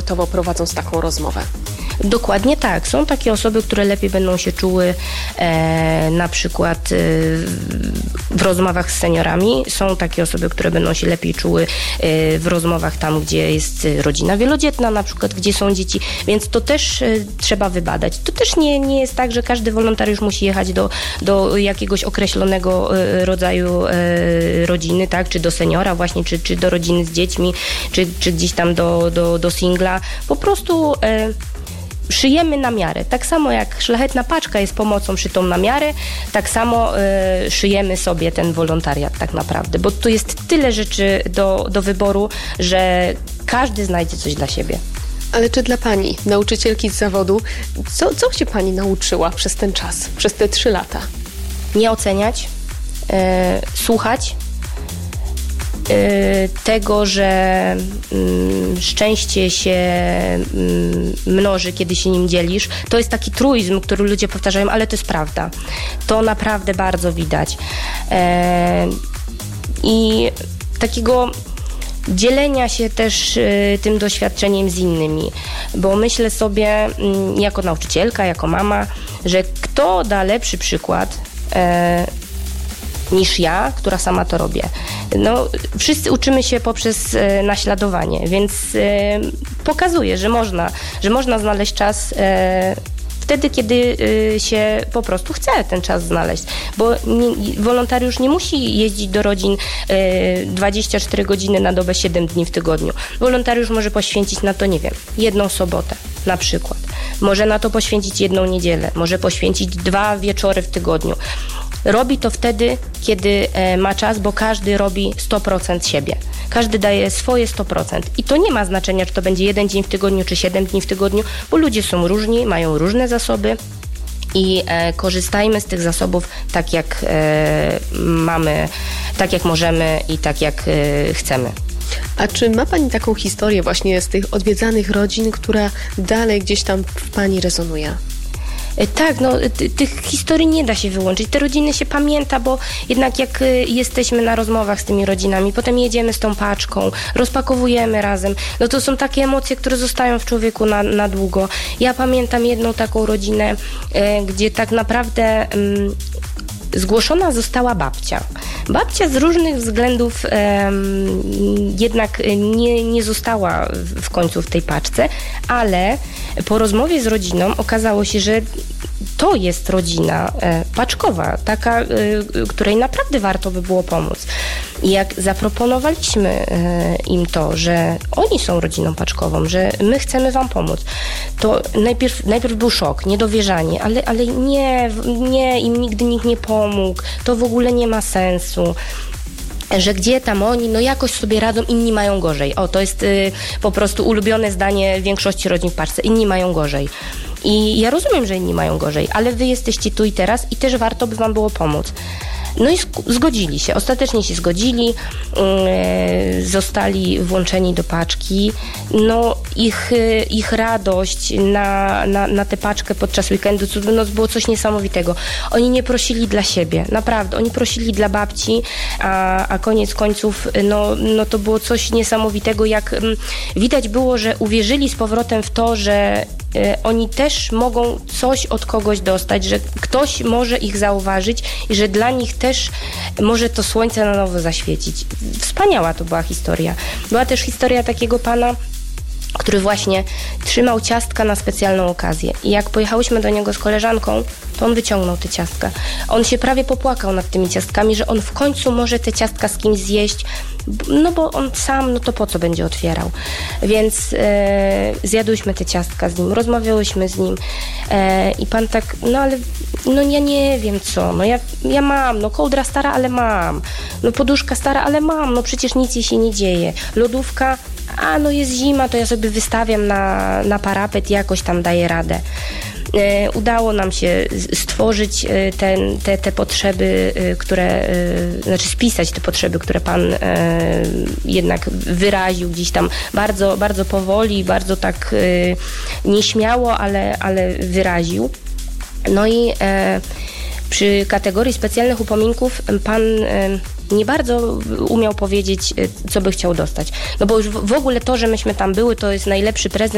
komfortowo prowadząc taką rozmowę? Dokładnie tak. Są takie osoby, które lepiej będą się czuły na przykład w rozmowach z seniorami. Są takie osoby, które będą się lepiej czuły w rozmowach tam, gdzie jest rodzina wielodzietna na przykład, gdzie są dzieci, więc to też trzeba wybadać. To też nie jest tak, że każdy wolontariusz musi jechać do jakiegoś określonego rodzaju rodziny, tak, czy do seniora właśnie, czy do rodziny z dziećmi, czy gdzieś tam do singla. Po prostu szyjemy na miarę. Tak samo jak Szlachetna Paczka jest pomocą szytą na miarę, tak samo szyjemy sobie ten wolontariat tak naprawdę, bo tu jest tyle rzeczy do wyboru, że każdy znajdzie coś dla siebie. Ale czy dla Pani, nauczycielki z zawodu, co się Pani nauczyła przez ten czas, przez te 3 lata? Nie oceniać, słuchać, tego, że szczęście się mnoży, kiedy się nim dzielisz. To jest taki truizm, który ludzie powtarzają, ale to jest prawda. To naprawdę bardzo widać. I takiego dzielenia się też tym doświadczeniem z innymi, bo myślę sobie jako nauczycielka, jako mama, że kto da lepszy przykład niż ja, która sama to robię. No, wszyscy uczymy się poprzez naśladowanie, więc pokazuję, że można znaleźć czas wtedy, kiedy się po prostu chce ten czas znaleźć, bo wolontariusz nie musi jeździć do rodzin 24 godziny na dobę, 7 dni w tygodniu. Wolontariusz może poświęcić na to, nie wiem, 1 sobotę na przykład. Może na to poświęcić 1 niedzielę, może poświęcić 2 wieczory w tygodniu. Robi to wtedy, kiedy ma czas, bo każdy robi 100% siebie. Każdy daje swoje 100%. I to nie ma znaczenia, czy to będzie 1 dzień w tygodniu, czy 7 dni w tygodniu, bo ludzie są różni, mają różne zasoby i korzystajmy z tych zasobów tak, jak mamy, tak, jak możemy i tak, jak chcemy. A czy ma Pani taką historię właśnie z tych odwiedzanych rodzin, która dalej gdzieś tam w Pani rezonuje? Tak, no tych historii nie da się wyłączyć. Te rodziny się pamięta, bo jednak jak jesteśmy na rozmowach z tymi rodzinami, potem jedziemy z tą paczką, rozpakowujemy razem, no to są takie emocje, które zostają w człowieku na długo. Ja pamiętam jedną taką rodzinę, gdzie tak naprawdę zgłoszona została babcia. Babcia z różnych względów jednak nie została w końcu w tej paczce, ale po rozmowie z rodziną okazało się, że to jest rodzina paczkowa, taka, której naprawdę warto by było pomóc. I jak zaproponowaliśmy im to, że oni są rodziną paczkową, że my chcemy wam pomóc, to najpierw był szok, niedowierzanie, ale nie, im nigdy nikt nie pomógł, to w ogóle nie ma sensu. Że gdzie tam oni, no jakoś sobie radzą, inni mają gorzej. O, to jest po prostu ulubione zdanie większości rodzin w paczce. Inni mają gorzej. I ja rozumiem, że inni mają gorzej, ale wy jesteście tu i teraz i też warto by wam było pomóc. No i zgodzili się, ostatecznie się zgodzili, zostali włączeni do paczki. No ich radość na tę paczkę podczas weekendu no, było coś niesamowitego. Oni nie prosili dla siebie, naprawdę, oni prosili dla babci, a koniec końców no to było coś niesamowitego, jak widać było, że uwierzyli z powrotem w to, że oni też mogą coś od kogoś dostać, że ktoś może ich zauważyć i że dla nich też może to słońce na nowo zaświecić. Wspaniała to była historia. Była też historia takiego pana, który właśnie trzymał ciastka na specjalną okazję. I jak pojechałyśmy do niego z koleżanką, to on wyciągnął te ciastka. On się prawie popłakał nad tymi ciastkami, że on w końcu może te ciastka z kimś zjeść, no bo on sam, no to po co będzie otwierał. Więc zjadłyśmy te ciastka z nim, rozmawiałyśmy z nim i pan tak, no ale no ja nie wiem co, no ja mam, no kołdra stara, ale mam, no poduszka stara, ale mam, no przecież nic jej się nie dzieje. Lodówka, no jest zima, to ja sobie wystawiam na parapet i jakoś tam daję radę. Udało nam się stworzyć te potrzeby, które, znaczy spisać te potrzeby, które pan jednak wyraził gdzieś tam bardzo, bardzo powoli, bardzo tak nieśmiało, ale wyraził. No i przy kategorii specjalnych upominków pan nie bardzo umiał powiedzieć, co by chciał dostać. No bo już w ogóle to, że myśmy tam były, to jest najlepszy prezent,